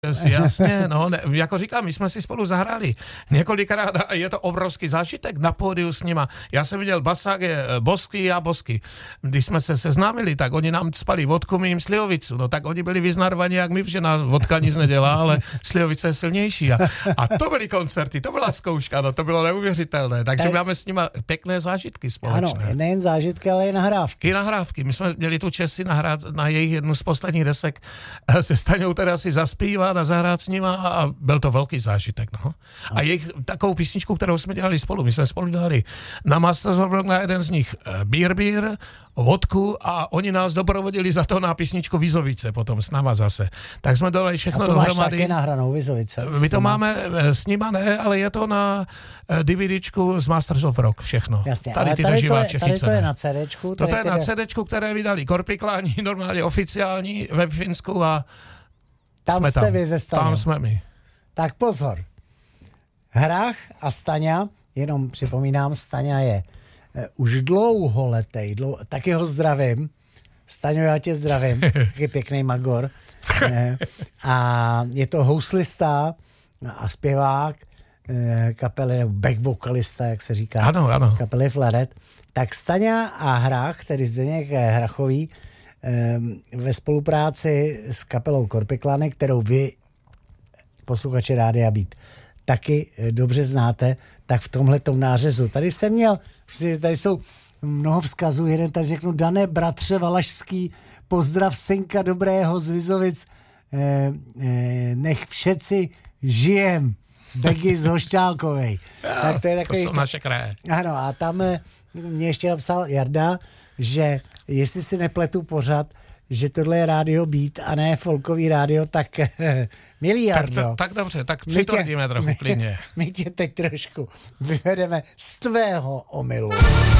Jasně, no, ne, jako říkám, my jsme si spolu zahráli několikrát a je to obrovský zážitek na pódiu s nima. Já jsem viděl baságe Bosky a Bosky. Když jsme se seznámili, tak oni nám spali vodku, my jim slivovicu. No tak oni byli vyznarvaní jak my, že na vodka nic nedělá, ale slivovice je silnější. A to byly koncerty, to byla zkouška, no to bylo neuvěřitelné. Takže máme s nima pěkné zážitky společné. Ano, nejen zážitky, ale i nahrávky. I nahrávky. My jsme měli tu čest si nahrát na jejich jednu z posledních desek se Staňou teda si zaspívat a zahrát s nima a byl to velký zážitek. No. A jejich takovou písničku, kterou jsme dělali spolu. My jsme spolu dělali na Masters of Rock, na jeden z nich Beer, vodku a oni nás doprovodili za to na písničku Vizovice potom s náma zase. Tak jsme dali všechno dohromady. A to máš taky nahranou Vizovice. My to máme s nima, ne, ale je to na DVDčku z Masters of Rock všechno. Jasně, tady to je na CDčku. Toto je na CDčku, které vydali Korpikláni, normálně oficiální ve Finsku a tam jste vy ze Staňou. Tam jsme my. Tak pozor. Hrách a Staňa, jenom připomínám, Staňa je už dlouholetej, taky ho zdravím. Staňo, já tě zdravím. Taky pěkný magor. A je to houslista a zpěvák kapely, nebo back vokalista, jak se říká. Ano. Kapely Flaret. Tak Staňa a Hrách, tedy Zdeněk Hrachový, ve spolupráci s kapelou Korpiklany, kterou vy, posluchači Rádia Beat, taky dobře znáte, tak v tomhletom nářezu. Tady jsem měl, tady jsou mnoho vzkazů, jeden tady řeknu, Dané bratře Valašský, pozdrav synka dobrého z Vizovic, nech všetci žijem, Begy z Hošťálkovej. Tak to je takový... To jsou naše kraje. Ano, a tam mě ještě napsal Jarda, že jestli si nepletu pořad, že tohle je Rádio Beat a ne folkový rádio, tak milý Jardo. Tak dobře, tak přitvrdíme trochu klidně. My tě teď trošku vyvedeme z tvého omylu.